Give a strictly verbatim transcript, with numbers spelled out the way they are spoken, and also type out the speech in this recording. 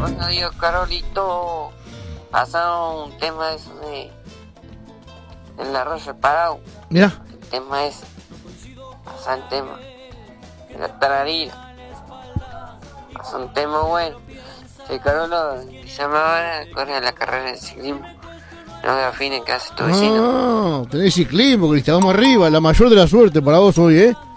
Cuando digo Carolito, pasaron un tema de eso de el arroz reparado. Mira. El tema es, pasa el tema de la tararira. Pasa un tema bueno. Si Carolo se ahora corre a la carrera de ciclismo. No me afinen que hace tu vecino. Ah, tenés ciclismo, Cristian, vamos arriba. La mayor de la suerte para vos hoy, ¿eh?